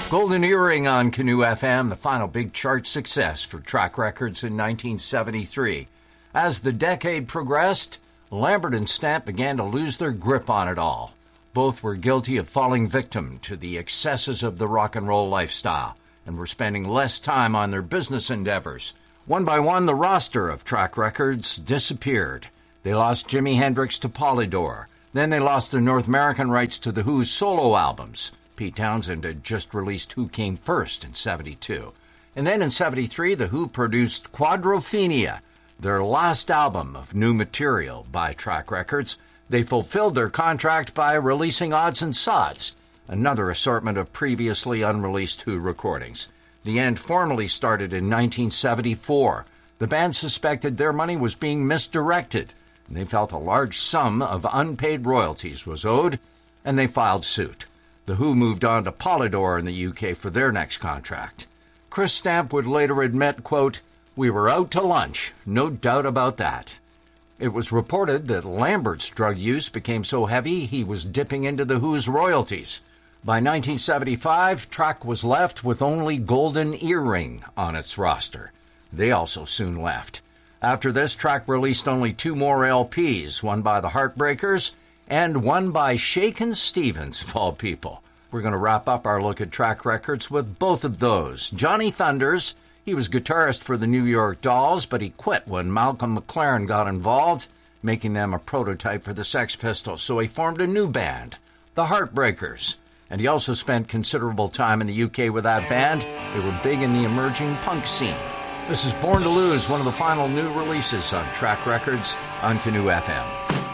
Golden Earring on Canoe FM, the final big chart success for Track Records in 1973. As the decade progressed, Lambert and Stamp began to lose their grip on it all. Both were guilty of falling victim to the excesses of the rock and roll lifestyle and were spending less time on their business endeavors. One by one, the roster of Track Records disappeared. They lost Jimi Hendrix to Polydor. Then they lost their North American rights to The Who's solo albums. Pete Townsend had just released Who Came First in 72. And then in 73, The Who produced Quadrophenia, their last album of new material by Track Records. They fulfilled their contract by releasing Odds and Sods, another assortment of previously unreleased Who recordings. The end formally started in 1974. The band suspected their money was being misdirected, and they felt a large sum of unpaid royalties was owed, and they filed suit. The Who moved on to Polydor in the UK for their next contract. Chris Stamp would later admit, quote, "We were out to lunch, no doubt about that." It was reported that Lambert's drug use became so heavy he was dipping into The Who's royalties. By 1975, Track was left with only Golden Earring on its roster. They also soon left. After this, Track released only 2 more LPs, one by the Heartbreakers and one by Shakin' Stevens, of all people. We're going to wrap up our look at Track Records with both of those. Johnny Thunders, he was guitarist for the New York Dolls, but he quit when Malcolm McLaren got involved, making them a prototype for the Sex Pistols, so he formed a new band, the Heartbreakers. And he also spent considerable time in the UK with that band. They were big in the emerging punk scene. This is Born to Lose, one of the final new releases on Track Records on Canoe FM.